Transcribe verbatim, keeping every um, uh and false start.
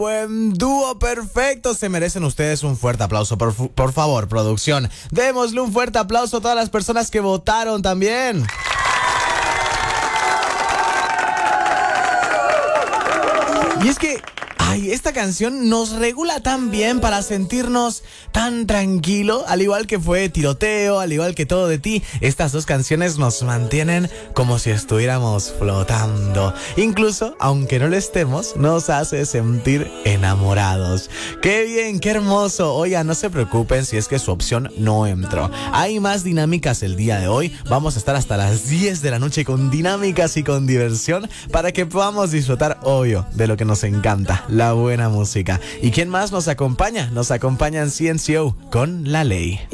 Buen dúo perfecto, se merecen ustedes un fuerte aplauso, por, por favor, producción. Démosle un fuerte aplauso a todas las personas que votaron también. Y es que, ay, esta canción nos regula tan bien para sentirnos tan tranquilo, al igual que fue Tiroteo, al igual que Todo de Ti. Estas dos canciones nos mantienen como si estuviéramos flotando. Incluso, aunque no lo estemos, nos hace sentir enamorados. ¡Qué bien, qué hermoso! Oigan, no se preocupen si es que su opción no entró. Hay más dinámicas el día de hoy. Vamos a estar hasta las diez de la noche con dinámicas y con diversión para que podamos disfrutar, obvio, de lo que nos encanta, la buena música. ¿Y quién más nos acompaña? Nos acompañan C N C O con La Ley.